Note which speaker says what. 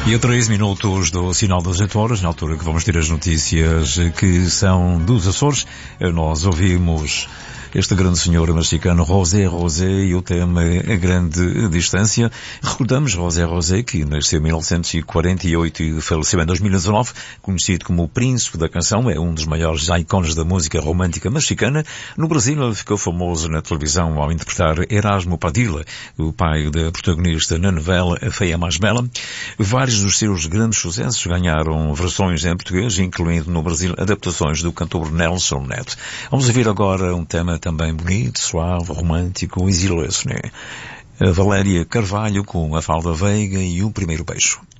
Speaker 1: E a 3 minutos do sinal das 8 horas, na altura que vamos ter as notícias que são dos Açores, nós ouvimos este grande senhor mexicano José José e o tema A Grande Distância. Recordamos José José, que nasceu em 1948 e faleceu em 2019, conhecido como o Príncipe da Canção, é um dos maiores ícones da música romântica mexicana. No Brasil ele ficou famoso na televisão ao interpretar Erasmo Padilla, o pai da protagonista na novela A Feia Mais Bela. Vários dos seus grandes sucessos ganharam versões em português, incluindo no Brasil adaptações do cantor Nelson Neto. Vamos ouvir agora um tema também bonito, suave, romântico, exilioso, né? A Valéria Carvalho com A Falda Veiga e O Primeiro Beijo.